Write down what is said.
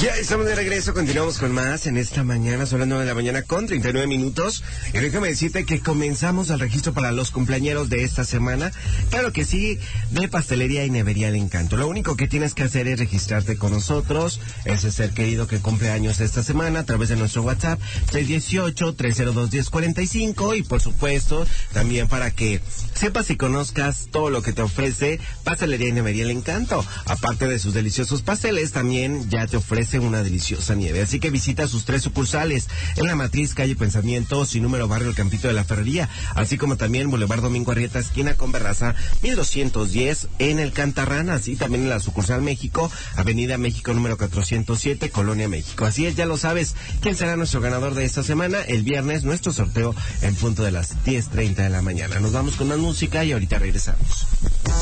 Ya estamos de regreso, continuamos con más en esta mañana, son las 9 de la mañana con 39 minutos. Y déjame decirte que comenzamos el registro para los cumpleañeros de esta semana. Claro que sí, de Pastelería y Nevería El Encanto. Lo único que tienes que hacer es registrarte con nosotros, ese ser querido que cumple años esta semana, a través de nuestro WhatsApp 618-302-1045. Y por supuesto, también para que sepas y conozcas todo lo que te ofrece Pastelería y Nevería El Encanto. Aparte de sus deliciosos pasteles, también ya te ofrece una deliciosa nieve. Así que visita sus 3 sucursales en La Matriz, calle Pensamiento, sin número, barrio El Campito de la Ferrería, así como también Boulevard Domingo Arrieta, esquina con Berraza, 1210 en el Cantarranas, y también en la sucursal México, Avenida México número 407, Colonia México. Así es, ya lo sabes, ¿quién será nuestro ganador de esta semana? El viernes, nuestro sorteo en punto de las 10:30 de la mañana. Nos vamos con más música y ahorita regresamos.